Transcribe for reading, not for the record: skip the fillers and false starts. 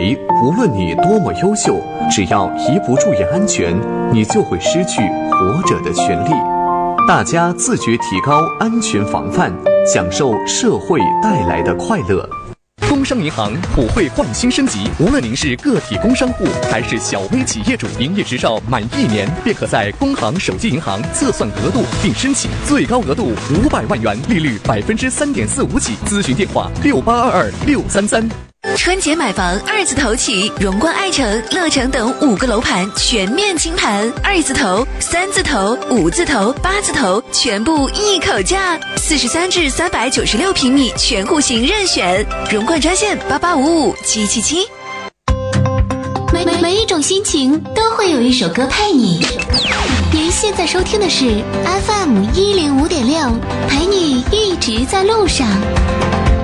为，无论你多么优秀，只要一不注意安全，你就会失去活着的权利。大家自觉提高安全防范，享受社会带来的快乐。 工商银行普惠换新升级，无论您是个体工商户还是小微企业主，营业执照满1年便可在工行手机银行测算额度并申请，最高额度500万元，利率3.45%起。咨询电话68226333。 春节买房2字头起，荣冠爱城、乐城等5个楼盘全面清盘，2字头、3字头、5字头、8字头全部一口价，43至396平米全户型任选，荣冠专线8855777。 每一种心情都会有一首歌陪你。您现在收听的是 FM105.6，陪你一直在路上。